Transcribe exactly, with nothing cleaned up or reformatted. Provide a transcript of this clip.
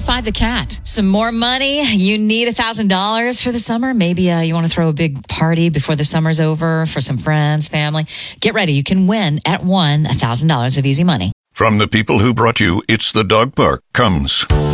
eight five the cat. Some more money? You need one thousand dollars for the summer? Maybe uh, you want to throw a big party before the summer's over for some friends, family? Get ready. You can win at one one thousand dollars of easy money. From the people who brought you It's the Dog Park comes